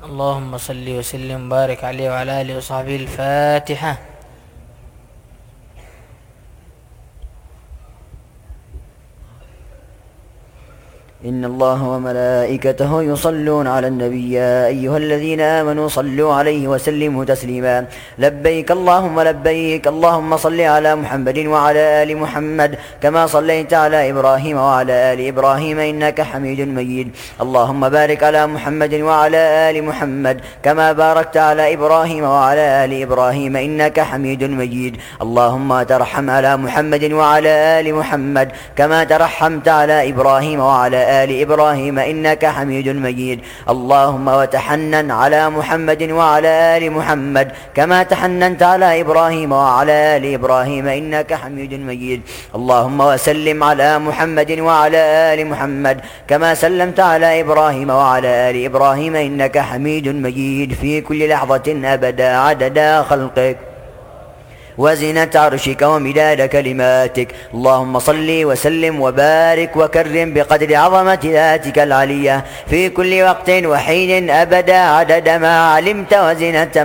اللهم صل وسلم وبارك عليه وعلى آله وصحبه. الفاتحة. إن الله وملائكته يصلون على النبي يا أيها الذين آمنوا صلوا عليه وسلموا تسليما. لبيك اللهم لبيك، اللهم صل على محمد وعلى آل محمد كما صليت على إبراهيم وعلى آل إبراهيم إنك حميد مجيد. اللهم بارك على محمد وعلى آل محمد كما باركت على إبراهيم وعلى آل إبراهيم إنك حميد مجيد. اللهم ترحم على محمد وعلى آل محمد كما ترحمت على إبراهيم وعلى آل إبراهيم إنك حميد مجيد. اللهم وتحنن على محمد وعلى آل محمد كما تحننت على إبراهيم وعلى آل إبراهيم إنك حميد مجيد. اللهم وسلم على محمد وعلى آل محمد كما سلمت على إبراهيم وعلى آل إبراهيم إنك حميد مجيد في كل لحظة أبدا عدد خلقك وزنة عرشك ومداد كلماتك. اللهم صل وسلم وبارك وكرم بقدر عظمة ذاتك العلية في كل وقت وحين أبدا عدد ما علمت وزنة